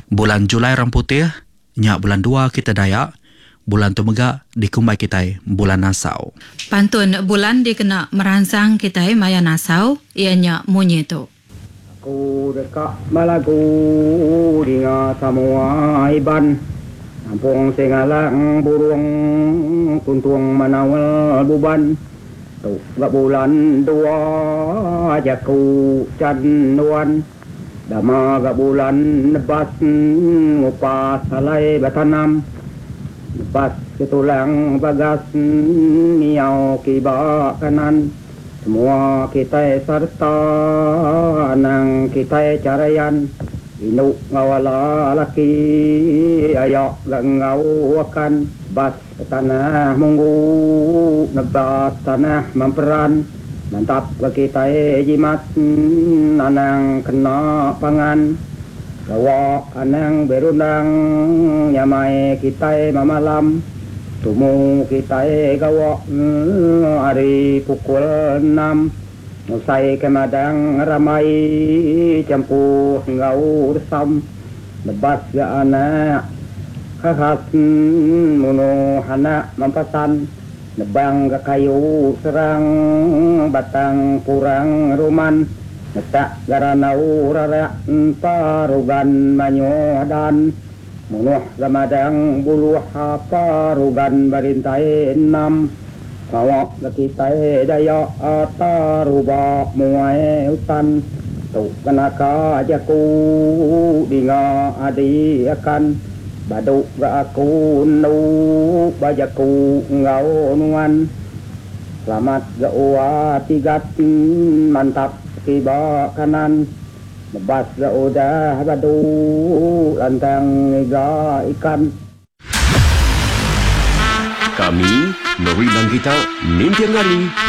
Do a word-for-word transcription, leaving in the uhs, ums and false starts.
Bulan Julai orang putih, nya bulan dua kita Dayak, bulan Tumegak dikumbai kita bulan Nasau. Pantun bulan dikena merangsang kita maya Nasau, ianya munyi tu. Aku dekat malagu dengan semua iban. Kampung Singalang burung tuntung manawal buban. Tu gak bulan dua jaku canduan. Dama gak bulan nebas ngupas salai batanam. Nebas ketulang bagas niau kibak kanan. Semua kita serta nang kita carayan. Inuk ngawala laki ayak gangau akan bas tanah munggu nebas tanah memperan mantap kita jimat anang kena pangan bawa anang berundang nyamai kita mamalam tumu kita gawa hari pukul enam Musai kemadang ramai campur ngau resam lebas ga anak khas muno anak mampasan nebang ga kayu serang batang kurang ruman netak garanau rarak parugan manyodan muno gamadang buluh parugan barintai enam Kawak kita daya ataruba muai hutan tu kenaka jaku dinga adi akan baduk ga aku nu bajaku ngau nuan selamat ga uwa tigat mantap kiba kanan lebas ga udah badu lantang iga ikan. Kami, Nori dan kita, mimpi ngali